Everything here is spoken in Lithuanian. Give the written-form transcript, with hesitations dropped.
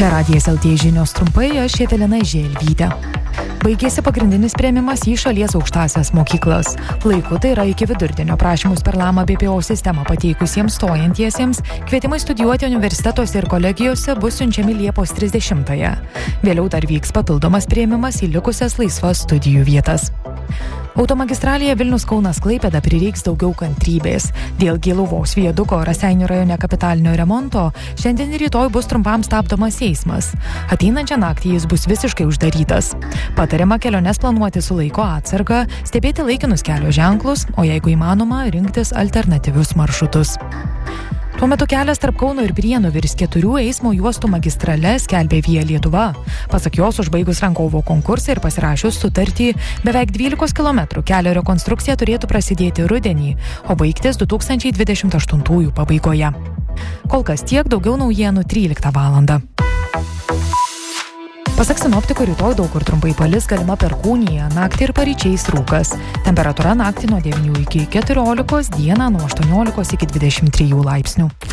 Čia Radijas LT žinios trumpai, aš Evelina Želvytė. Baigėsi pagrindinis priėmimas į šalies aukštąsias mokyklas. Laiku, tai yra iki vidurdienio, prašymus per LAMA BPO sistemą pateikusiems stojantiesiems, kvietimai studijuoti universitetuose ir kolegijose bus siunčiami Liepos 30-ąją. Vėliau dar vyks papildomas priėmimas į likusias laisvas studijų vietas. Automagistralėje Vilnius-Kaunas-Klaipėda prireiks daugiau kantrybės. Dėl Gėluvos viaduko Raseinių rajone kapitalinio remonto šiandien ir rytoj bus trumpam stabdomas eismas. Ateinančią naktį jis bus visiškai uždarytas. Patariama keliones planuoti su laiko atsarga, stebėti laikinus kelio ženklus, o jeigu įmanoma, rinktis alternatyvius maršrutus. Tuo metu kelias tarp Kauno ir Prienų virs 4 eismo juostų magistrale, skelbė Via Lietuva. Pasak jos, užbaigus rangovo konkursą ir pasirašius sutartį, beveik 12 km kelio rekonstrukcija turėtų prasidėti rudenį, o baigtis 2028 pabaigoje. Kol kas tiek, daugiau naujienų 13 valandą. Pasak sinoptikų, rytoj daug kur trumpai palis, galima perkūnija, naktį ir paryčiais rūkas. Temperatūra naktį nuo 9 iki 14, dieną nuo 18 iki 23 laipsnių.